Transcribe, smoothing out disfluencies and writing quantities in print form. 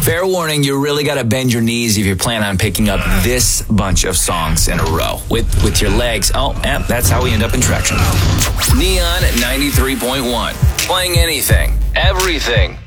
Fair warning, you really got to bend your knees if you plan on picking up this bunch of songs in a row. With your legs, that's how we end up in traction. Neon 93.1. Playing anything, everything.